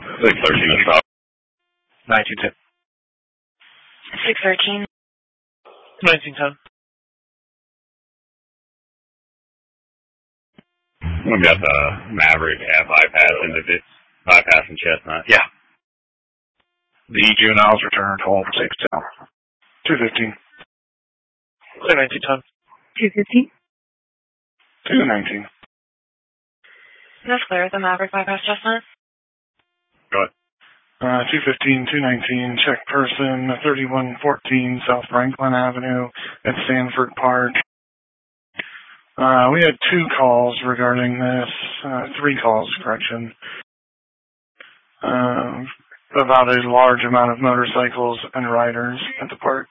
613 to stop. 1910. 613. 1910. We've got the Maverick at bypass and Chestnut. Yeah. The juveniles return 12 6 down. 215. Clear 1910. 215. 219. That's clear. The Maverick bypass Chestnut. Go ahead. 215, 219, check person, 3114 South Franklin Avenue at Sanford Park. We had 2 calls regarding this, 3 calls, correction, about a large amount of motorcycles and riders at the park.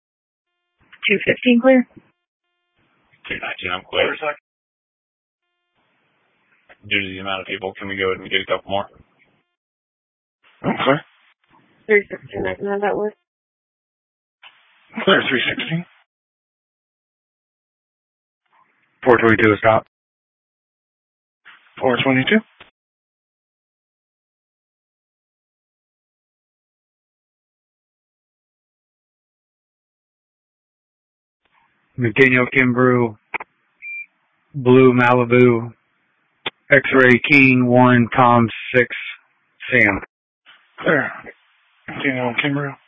215 clear. 219, I'm clear. Due to the amount of people, can we go ahead and get a couple more? Okay. 316, I can have that with. Clear 316. 422 is stop. 422. McDaniel Kimbrough, Blue Malibu, X-Ray King 1, Tom 6, Sam. Clear. Daniel Kimbrough.